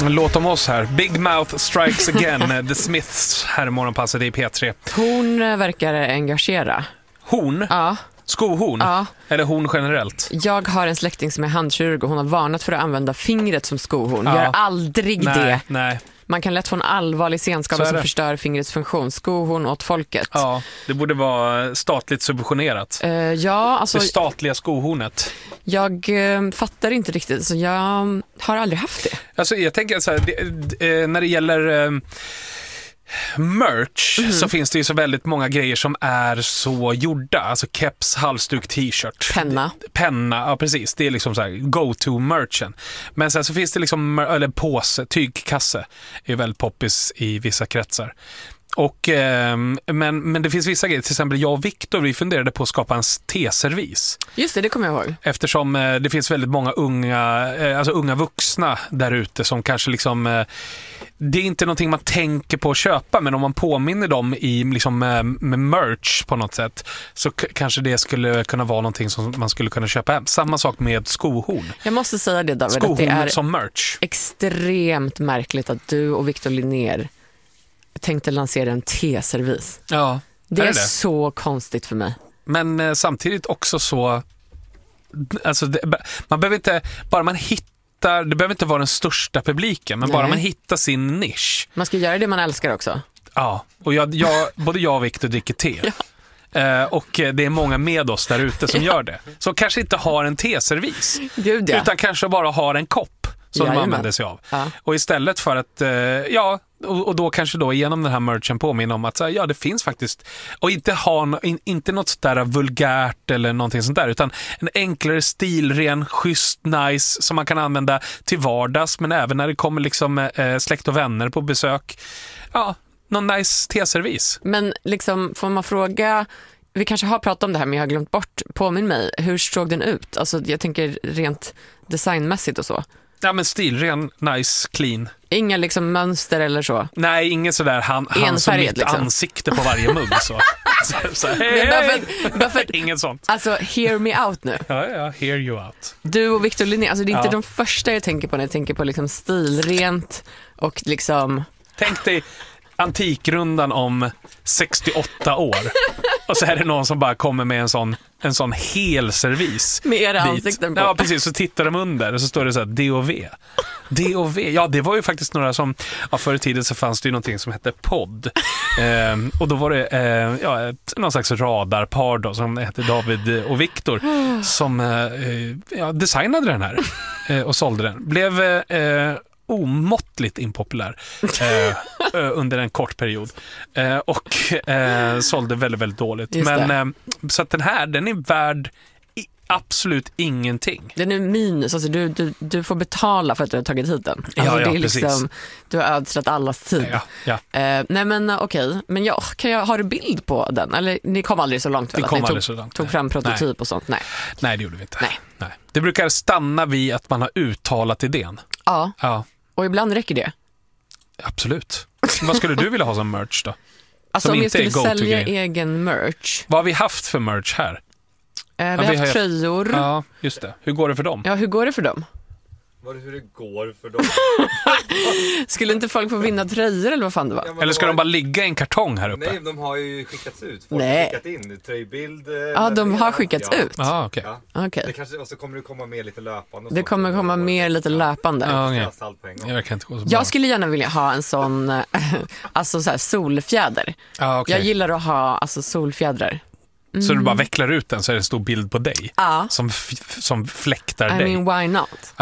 En låt om oss här. Big Mouth Strikes Again. The Smiths här i morgonpasset i P3. Hon verkar engagera. Hon? Ja. Skohorn? Ja. Eller hon generellt? Jag har en släkting som är handkirurg och hon har varnat för att använda fingret som skohorn. Gör aldrig det. Nej. Man kan lätt få en allvarlig senskada som förstör fingrets funktion. Skohorn åt folket. Ja, det borde vara statligt subventionerat. Ja, alltså, det statliga skohornet. Jag fattar inte riktigt, så jag har aldrig haft det. Alltså jag tänker så här, när det gäller merch så finns det ju så väldigt många grejer som är så gjorda. Alltså keps, halsduk, t-shirt. Penna, ja precis. Det är liksom så här go-to-merchen. Men sen så finns det liksom, eller påse, tygkasse är väldigt poppis i vissa kretsar. Och, men det finns vissa grejer, till exempel jag och Victor, vi funderade på att skapa en teservis. Just det kommer jag ihåg. Eftersom det finns väldigt många unga vuxna där ute som kanske liksom, det är inte någonting man tänker på att köpa, men om man påminner dem i liksom med merch på något sätt, så kanske det skulle kunna vara någonting som man skulle kunna köpa hem. Samma sak med skohorn. Jag måste säga det, David, skohorn att det är som merch. Extremt märkligt att du och Victor Linnér tänkte lansera en teservis. Ja, det är så konstigt för mig. Men samtidigt också så, alltså man behöver inte, bara man hittar, det behöver inte vara den största publiken, men bara man hittar sin nisch. Man ska göra det man älskar också. Ja, och både jag och Victor dricker te. Ja. Och det är många med oss där ute som gör det. Som kanske inte har en teservis, utan kanske bara har en kopp som de använder sig av. Ja. Och istället för att, och då kanske då genom den här merchen påminner om att det finns faktiskt, och inte något sådär vulgärt eller någonting sånt där, utan en enklare stilren, schysst, nice som man kan använda till vardags, men även när det kommer liksom släkt och vänner på besök. Ja, någon nice teservis. Men liksom, får man fråga, vi kanske har pratat om det här men jag har glömt bort, påminn mig, hur såg den ut? Alltså jag tänker rent designmässigt och så. Ja, men stilren, nice, clean. Inga liksom mönster eller så? Nej, inget sådär han som mitt liksom ansikte på varje mugg så hej. Inget sånt. Alltså, hear me out nu. Ja, hear you out. Du och Victor Linné, alltså det är inte de första jag tänker på när jag tänker på liksom stilrent och liksom... Tänk dig Antikrundan om 68 år. Och så är det någon som bara kommer med en sån hel servis. Med era ansikten på. Ja, precis. Så tittar de under och så står det så här DOV. DOV. Ja, det var ju faktiskt några som... Ja, förr i tiden så fanns det ju någonting som hette podd. Och då var det någon slags radarpar då, som hette David och Victor som designade den här och sålde den. Blev... omåttligt impopulär under en kort period och sålde väldigt, väldigt dåligt. Men så att den är värd absolut ingenting. Den är minus, alltså du får betala för att du har tagit hit den. Alltså det är liksom, du har ödslat allas tid. Nej men okej, men har du bild på den? Eller ni kom aldrig så långt väl? Ni tog fram prototyp och sånt? Nej, det gjorde vi inte. Nej. Det brukar stanna vid att man har uttalat idén. Ja. Och ibland räcker det. Absolut. Vad skulle du vilja ha som merch då? Alltså som om jag skulle sälja egen merch. Vad har vi haft för merch här? Vi har haft tröjor. Ja, just det. Hur går det för dem? Ja, hur går det för dem? Hur det går för dem? Skulle inte folk få vinna tröjor eller vad fan det var? Eller ska de bara ligga i en kartong här uppe? Nej, de har ju skickats ut. Folk har skickat in tröjbild. Ja, de har skickats ut. Ja, okej. Det kanske, och så kommer det komma mer lite löpande. Det kommer komma mer lite löpande. Jag skulle gärna vilja ha en sån alltså så här solfjäder. Jag gillar att ha alltså solfjädrar. Så du bara vecklar ut den så är det en stor bild på dig som fläktar dig. I mean, why not?